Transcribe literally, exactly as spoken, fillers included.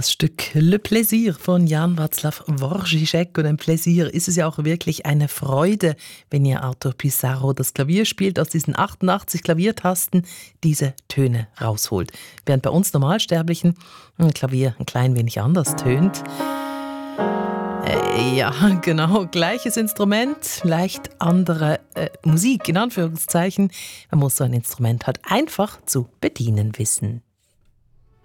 Das Stück Le Plaisir von Jan Václav Dvořák. Und ein Plaisir ist es ja auch wirklich, eine Freude, wenn ihr Arthur Pizarro das Klavier spielt, aus diesen achtundachtzig Klaviertasten diese Töne rausholt. Während bei uns Normalsterblichen ein Klavier ein klein wenig anders tönt. Äh, ja, genau, gleiches Instrument, leicht andere äh, Musik, in Anführungszeichen. Man muss so ein Instrument halt einfach zu bedienen wissen.